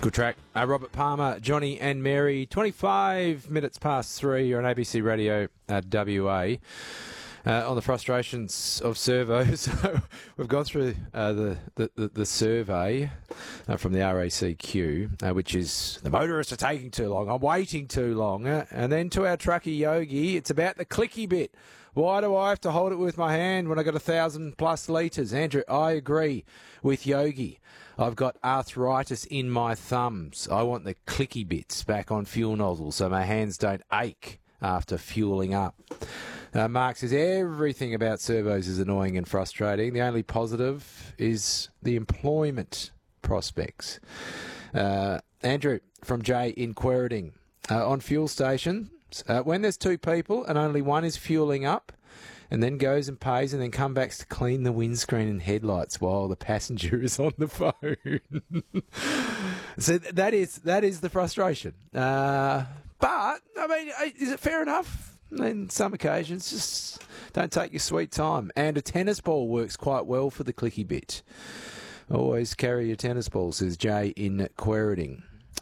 Good track. Robert Palmer, Johnny and Mary. 25 minutes past 3. You're on ABC Radio WA. On the frustrations of servos, so we've gone through the survey from the RACQ, which is the motorists are taking too long, I'm waiting too long, and then to our truckie Yogi, it's about the clicky bit. Why do I have to hold it with my hand when I got 1,000 plus litres? Andrew, I agree with Yogi. I've got arthritis in my thumbs. I want the clicky bits back on fuel nozzles so my hands don't ache after fueling up. Mark says everything about servos is annoying and frustrating. The only positive is the employment prospects. Andrew from Jay in Quairading. On fuel stations, when there's two people and only one is fueling up and then goes and pays and then comes back to clean the windscreen and headlights while the passenger is on the phone. So that is the frustration. But, I mean, is it fair enough? In some occasions, just don't take your sweet time. And a tennis ball works quite well for the clicky bit. Always carry your tennis ball, says Jay in Quairading.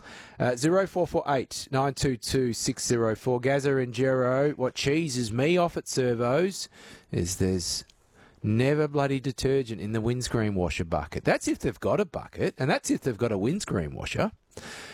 0448 922 604. Gazza and Gero, what cheeses me off at servos is there's never bloody detergent in the windscreen washer bucket. That's if they've got a bucket, and that's if they've got a windscreen washer.